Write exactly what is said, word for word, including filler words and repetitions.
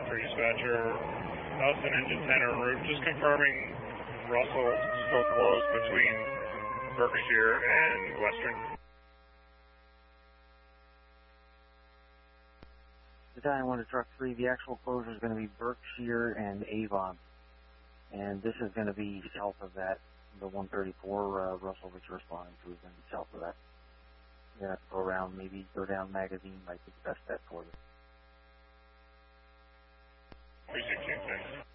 for dispatcher. Nelson Engine Center route. Just confirming Russell still closed between Berkshire and Western. Battalion one to Truck three, the actual closure is going to be Berkshire and Avon. And this is going to be south of that, the one thirty-four uh, Russell that you're responding to is going to be south of that. You're going to have to go around, maybe go down Magazine, might be the best bet for you. three sixteen, thanks.